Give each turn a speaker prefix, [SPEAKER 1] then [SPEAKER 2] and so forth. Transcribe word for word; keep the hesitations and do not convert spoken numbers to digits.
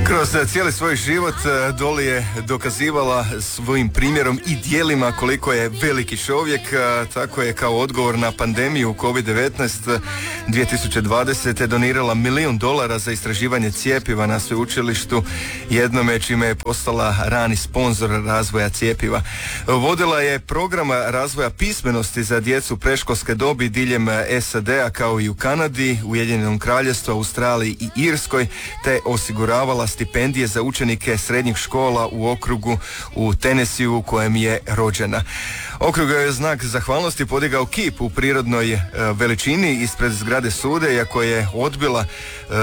[SPEAKER 1] Kroz cijeli svoj život Dolly je dokazivala svojim primjerom i dijelima koliko je veliki čovjek. Tako je kao odgovor na pandemiju kovid devetnaest dvije tisuće dvadesete donirala milijun dolara za istraživanje cjepiva na sveučilištu, jednome čime je postala rani sponzor razvoja cjepiva. Vodila je program razvoja pismenosti za djecu predškolske dobi diljem S A D-a kao i u Kanadi, Ujedinjenom Kraljevstvu, Australiji i Irskoj, te osiguravala stipendije za učenike srednjih škola u okrugu u Tennesseeu u kojem je rođena. Okrug je znak zahvalnosti podigao kip u prirodnoj veličini ispred zgrade suda, iako je odbila